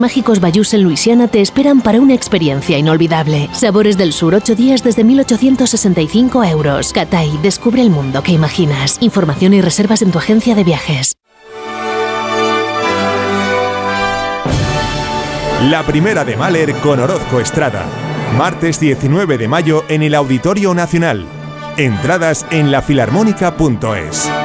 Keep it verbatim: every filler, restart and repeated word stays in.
Mágicos Bayous en Luisiana te esperan para una experiencia inolvidable. Sabores del Sur, ocho días desde mil ochocientos sesenta y cinco euros. Catay, descubre el mundo que imaginas. Información y reservas en tu agencia de viajes. La primera de Mahler con Orozco Estrada. Martes diecinueve de mayo en el Auditorio Nacional. Entradas en lafilarmónica punto es.